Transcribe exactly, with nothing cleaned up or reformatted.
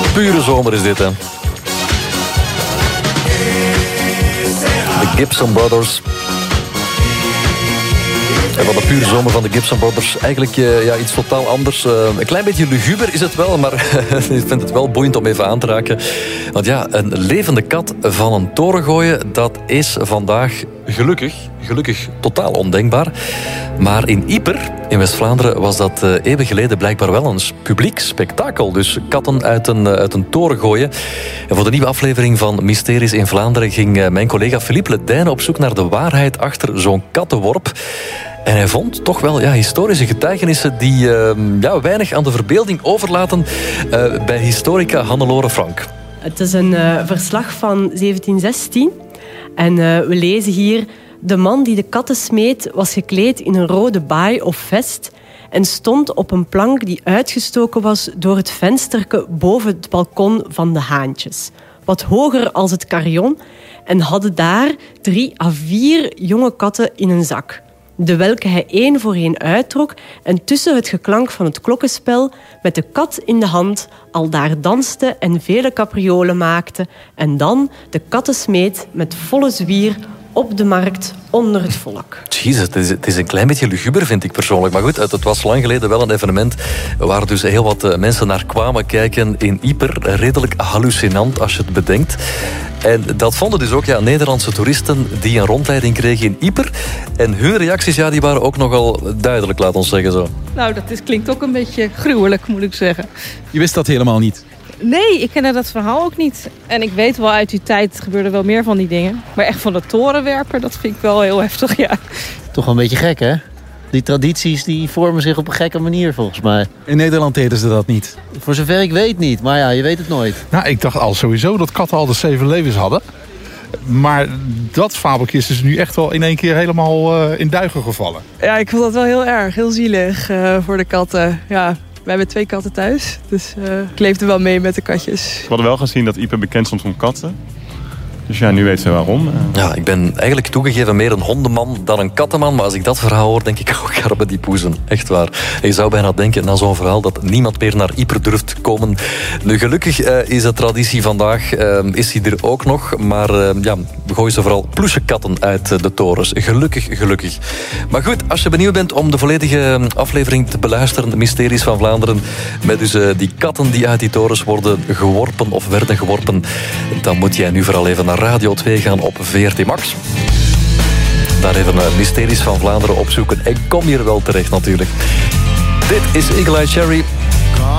Pure zomer is dit, hè. De Gibson Brothers. En van de pure zomer van de Gibson Brothers eigenlijk uh, ja, iets totaal anders. Uh, een klein beetje luguber is het wel, maar ik vind het wel boeiend om even aan te raken. Want ja, een levende kat van een toren gooien, dat is vandaag gelukkig, gelukkig totaal ondenkbaar. Maar in Ieper, in West-Vlaanderen, was dat uh, eeuwen geleden blijkbaar wel een publiek spektakel. Dus katten uit een, uh, uit een toren gooien. En voor de nieuwe aflevering van Mysteries in Vlaanderen ging uh, mijn collega Philippe Ledijnen op zoek naar de waarheid achter zo'n kattenworp. En hij vond toch wel ja, historische getuigenissen die uh, ja, weinig aan de verbeelding overlaten uh, bij historica Hannelore Frank. Het is een uh, verslag van zeventien zestien. En uh, we lezen hier: de man die de katten smeet was gekleed in een rode baai of vest en stond op een plank die uitgestoken was door het vensterke boven het balkon van de haantjes. Wat hoger als het carillon, en hadden daar drie à vier jonge katten in een zak, de welke hij één voor één uittrok en tussen het geklank van het klokkenspel met de kat in de hand aldaar danste en vele capriolen maakte en dan de katten smeet met volle zwier op de markt onder het volk. Jezus, het is, het is een klein beetje luguber, vind ik persoonlijk. Maar goed, het was lang geleden wel een evenement waar dus heel wat mensen naar kwamen kijken in Ieper. Redelijk hallucinant als je het bedenkt. En dat vonden dus ook ja, Nederlandse toeristen die een rondleiding kregen in Ieper. En hun reacties ja, die waren ook nogal duidelijk, laat ons zeggen zo. Nou, dat is, klinkt ook een beetje gruwelijk, moet ik zeggen. Je wist dat helemaal niet? Nee, ik kende dat verhaal ook niet. En ik weet wel, uit die tijd gebeurde wel meer van die dingen. Maar echt van de torenwerper, dat vind ik wel heel heftig, ja. Toch wel een beetje gek, hè? Die tradities die vormen zich op een gekke manier, volgens mij. In Nederland deden ze dat niet? Voor zover ik weet niet, maar ja, je weet het nooit. Nou, ik dacht al sowieso dat katten al de zeven levens hadden. Maar dat fabeltje is dus nu echt wel in één keer helemaal uh, in duigen gevallen. Ja, ik vond dat wel heel erg, heel zielig uh, voor de katten, ja. We hebben twee katten thuis, dus uh, ik leefde wel mee met de katjes. We hadden wel gezien dat Ieper bekend stond om katten. Dus ja, nu weet ze waarom. Ja, ik ben eigenlijk toegegeven meer een hondenman dan een kattenman. Maar als ik dat verhaal hoor, denk ik, oh, garbe die poezen. Echt waar. En je zou bijna denken, na zo'n verhaal, dat niemand meer naar Ieper durft komen. Nu, gelukkig uh, is de traditie vandaag, uh, is die er ook nog. Maar uh, ja, we gooien ze vooral ploesje katten uit uh, de torens. Gelukkig, gelukkig. Maar goed, als je benieuwd bent om de volledige aflevering te beluisteren, de Mysteries van Vlaanderen, met dus uh, die katten die uit die torens worden geworpen of werden geworpen, dan moet jij nu vooral even naar Radio twee gaan op V R T Max. Daar even uh, Mysteries van Vlaanderen opzoeken. En kom hier wel terecht natuurlijk. Dit is Eagle Eye Cherry.